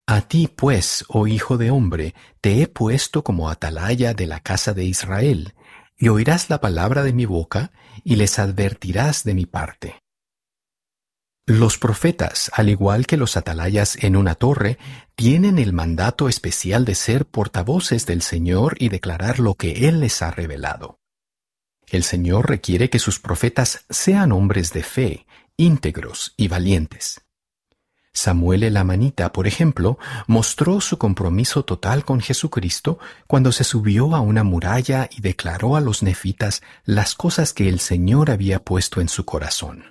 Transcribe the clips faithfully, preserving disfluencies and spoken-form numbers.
A ti, pues, oh hijo de hombre, te he puesto como atalaya de la casa de Israel, y oirás la palabra de mi boca, y les advertirás de mi parte. Los profetas, al igual que los atalayas en una torre, tienen el mandato especial de ser portavoces del Señor y declarar lo que Él les ha revelado. El Señor requiere que sus profetas sean hombres de fe, íntegros y valientes. Samuel el amanita, por ejemplo, mostró su compromiso total con Jesucristo cuando se subió a una muralla y declaró a los nefitas las cosas que el Señor había puesto en su corazón.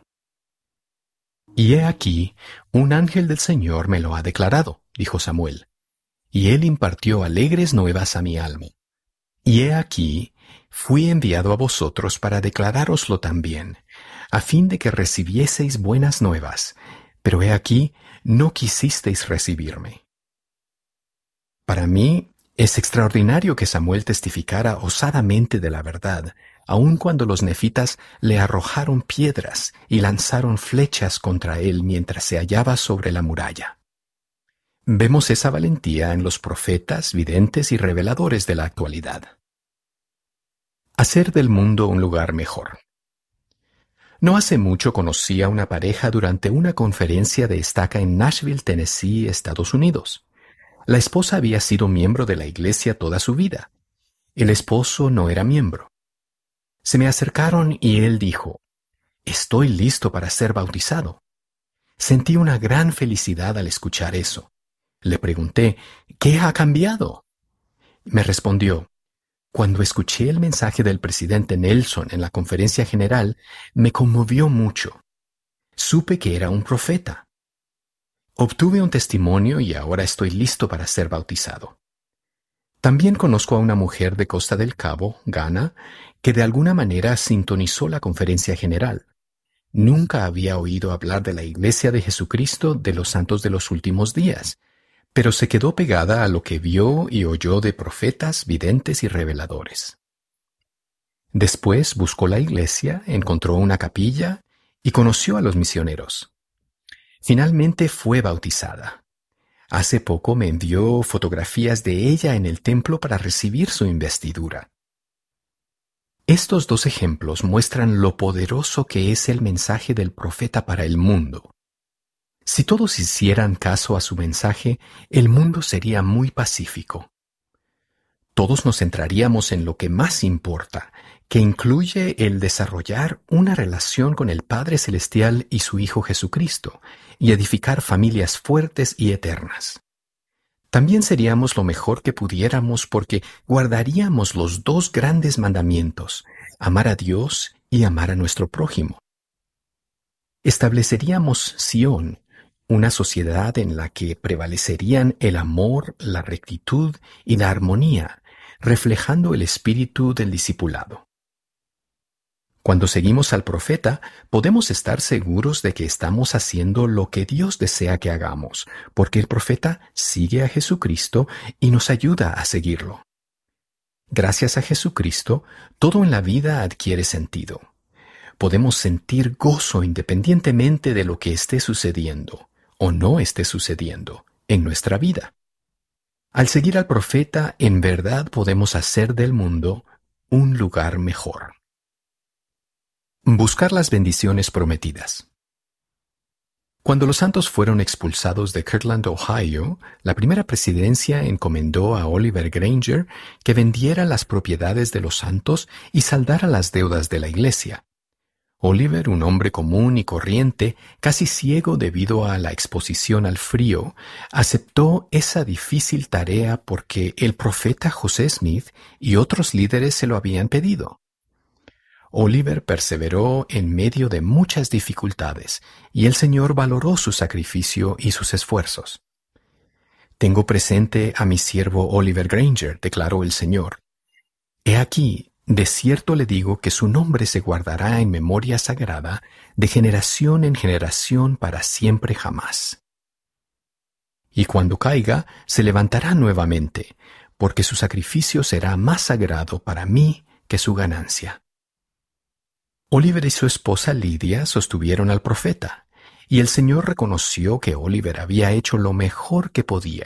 Y he aquí, un ángel del Señor me lo ha declarado, dijo Samuel, y él impartió alegres nuevas a mi alma. Y he aquí, fui enviado a vosotros para declarároslo también, a fin de que recibieseis buenas nuevas, pero he aquí, no quisisteis recibirme. Para mí, es extraordinario que Samuel testificara osadamente de la verdad, aun cuando los nefitas le arrojaron piedras y lanzaron flechas contra él mientras se hallaba sobre la muralla. Vemos esa valentía en los profetas, videntes y reveladores de la actualidad. Hacer del mundo un lugar mejor. No hace mucho conocí a una pareja durante una conferencia de estaca en Nashville, Tennessee, Estados Unidos. La esposa había sido miembro de la iglesia toda su vida. El esposo no era miembro. Se me acercaron y él dijo, «Estoy listo para ser bautizado». Sentí una gran felicidad al escuchar eso. Le pregunté, «¿Qué ha cambiado?». Me respondió, «Cuando escuché el mensaje del presidente Nelson en la conferencia general, me conmovió mucho. Supe que era un profeta. Obtuve un testimonio y ahora estoy listo para ser bautizado». También conozco a una mujer de Costa del Cabo, Ghana, que de alguna manera sintonizó la conferencia general. Nunca había oído hablar de la Iglesia de Jesucristo de los Santos de los Últimos Días, pero se quedó pegada a lo que vio y oyó de profetas, videntes y reveladores. Después buscó la iglesia, encontró una capilla y conoció a los misioneros. Finalmente fue bautizada. Hace poco me envió fotografías de ella en el templo para recibir su investidura. Estos dos ejemplos muestran lo poderoso que es el mensaje del profeta para el mundo. Si todos hicieran caso a su mensaje, el mundo sería muy pacífico. Todos nos centraríamos en lo que más importa, que incluye el desarrollar una relación con el Padre Celestial y su Hijo Jesucristo, y edificar familias fuertes y eternas. También seríamos lo mejor que pudiéramos porque guardaríamos los dos grandes mandamientos, amar a Dios y amar a nuestro prójimo. Estableceríamos Sión, una sociedad en la que prevalecerían el amor, la rectitud y la armonía, reflejando el espíritu del discipulado. Cuando seguimos al profeta, podemos estar seguros de que estamos haciendo lo que Dios desea que hagamos, porque el profeta sigue a Jesucristo y nos ayuda a seguirlo. Gracias a Jesucristo, todo en la vida adquiere sentido. Podemos sentir gozo independientemente de lo que esté sucediendo o no esté sucediendo en nuestra vida. Al seguir al profeta, en verdad podemos hacer del mundo un lugar mejor. Buscar las bendiciones prometidas. Cuando los santos fueron expulsados de Kirtland, Ohio, la primera presidencia encomendó a Oliver Granger que vendiera las propiedades de los santos y saldara las deudas de la iglesia. Oliver, un hombre común y corriente, casi ciego debido a la exposición al frío, aceptó esa difícil tarea porque el profeta José Smith y otros líderes se lo habían pedido. Oliver perseveró en medio de muchas dificultades, y el Señor valoró su sacrificio y sus esfuerzos. «Tengo presente a mi siervo Oliver Granger», declaró el Señor. «He aquí, de cierto le digo que su nombre se guardará en memoria sagrada de generación en generación para siempre jamás. Y cuando caiga, se levantará nuevamente, porque su sacrificio será más sagrado para mí que su ganancia». Oliver y su esposa Lidia sostuvieron al profeta, y el Señor reconoció que Oliver había hecho lo mejor que podía.